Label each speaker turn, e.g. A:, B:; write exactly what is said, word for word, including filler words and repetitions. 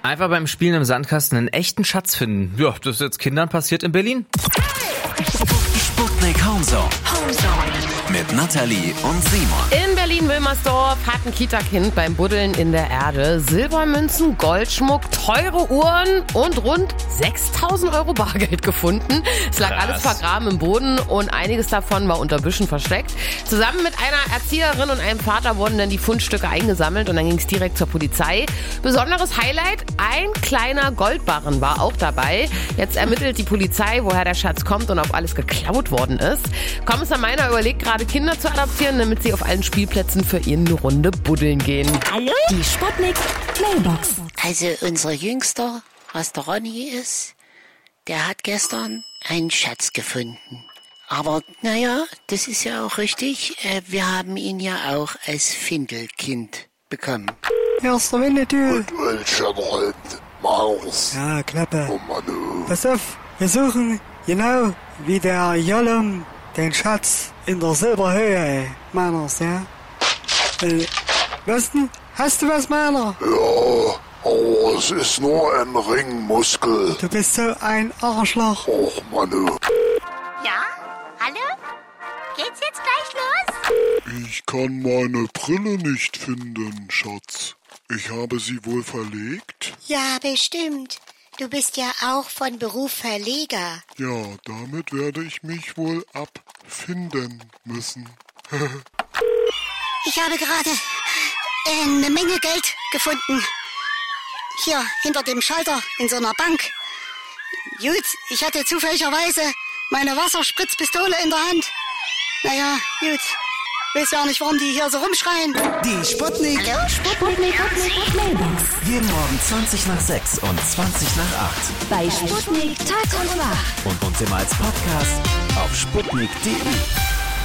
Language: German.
A: Einfach beim Spielen im Sandkasten einen echten Schatz finden. Ja, das ist jetzt Kindern passiert in Berlin.
B: Sputnik Homezone. Mit Nathalie und Simon.
C: In Berlin-Wilmersdorf hat ein Kita-Kind beim Buddeln in der Erde Silbermünzen, Goldschmuck, teure Uhren und rund sechstausend Euro Bargeld gefunden. Es lag
A: Krass.
C: alles vergraben im Boden und einiges davon war unter Büschen versteckt. Zusammen mit einer Erzieherin und einem Vater wurden dann die Fundstücke eingesammelt und dann ging es direkt zur Polizei. Besonderes Highlight, ein kleiner Goldbarren war auch dabei. Jetzt ermittelt die Polizei, woher der Schatz kommt und ob alles geklaut worden ist. Kommissar Meiner überlegt gerade, Kinder zu adoptieren, damit sie auf allen Spielplätzen für ihn eine Runde buddeln gehen.
D: Hallo? Die Sputnik Mailbox.
E: Also unser Jüngster, was der Ronny ist, der hat gestern einen Schatz gefunden. Aber naja, das ist ja auch richtig. Äh, wir haben ihn ja auch als Findelkind bekommen.
F: Erster Winnetou.
G: Und welcher halt Maus.
F: Ja, Klappe.
G: Oh Mann, du.
F: Pass auf, wir suchen genau wie der Jollum den Schatz in der Silberhöhe Meiners, ja? Äh, was denn? Hast du was, Meiner?
G: Ja, aber es ist nur ein Ringmuskel.
F: Du bist so ein Arschloch.
G: Och Mann, du.
D: Ja? Hallo? Geht's jetzt gleich los?
G: Ich kann meine Brille nicht finden, Schatz. Ich habe sie wohl verlegt?
D: Ja, bestimmt. Du bist ja auch von Beruf Verleger.
G: Ja, damit werde ich mich wohl abfinden müssen.
D: Ich habe gerade eine Menge Geld gefunden. Hier, hinter dem Schalter in so einer Bank. Gut, ich hatte zufälligerweise meine Wasserspritzpistole in der Hand. Naja, gut. Weiß ja nicht, warum die hier so rumschreien.
B: Die Sputnik.
D: Hallo?
H: Sputnik Mailbox.
B: Jeden Morgen zwanzig nach sechs und zwanzig nach acht.
H: Bei Sputnik Tag und Nacht.
B: Und uns immer als Podcast auf sputnik punkt de.